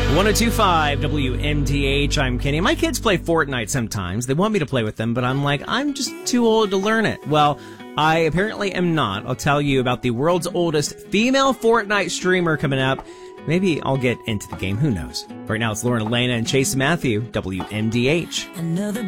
1025 WMDH. I'm Kenny. My kids play Fortnite sometimes. They want me to play with them, but I'm like, I'm just too old to learn it. Well, I apparently am not. I'll tell you about the world's oldest female Fortnite streamer coming up. Maybe I'll get into the game. Who knows? Right now, it's Lauren Elena and Chase Matthew, WMDH. Another